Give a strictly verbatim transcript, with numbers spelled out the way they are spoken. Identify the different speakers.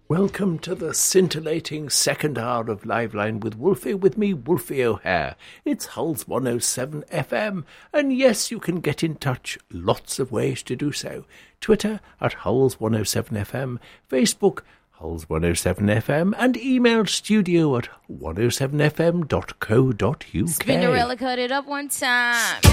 Speaker 1: Welcome to the scintillating second hour of Liveline with Wolfie, with me, Wolfie O'Hare. It's Hulls one oh seven F M, and yes, you can get in touch. Lots of ways to do so. Twitter at Hulls one oh seven F M, Facebook Hulls one oh seven F M, and email studio at one oh seven f m dot co dot u k.
Speaker 2: Spinderella cut it up one time.